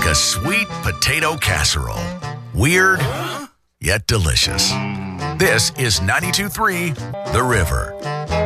a sweet potato casserole. Weird, yet delicious. This is 92.3 The River.